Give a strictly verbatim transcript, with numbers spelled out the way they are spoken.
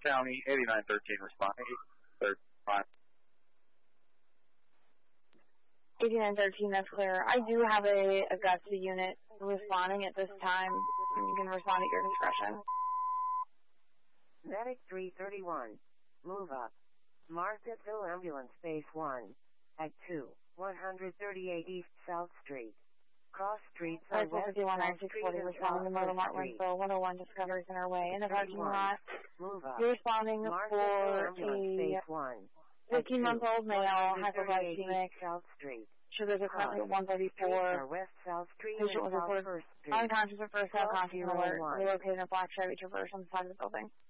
County, eighty-nine thirteen responding. Third five. eighty-nine thirteen, that's clear. I do have a Augusta unit responding at this time. You can respond at your discretion. Medic three thirty-one. Move up. Marketville Ambulance Base one. At two. one thirty-eight East South Street. Cross Streets on West South Street and responding to Myrtle Martinsville, one oh one Discovery's in our way. In the parking lot, Move up. you're responding for a fifteen-month-old male, hypoglycemic. South Street. Sure, there's a currently at one thirty-four. West South Street Patient was reported unconscious at first, now conscious and alert. Relocated in a black Chevy Traverse on the side of the building.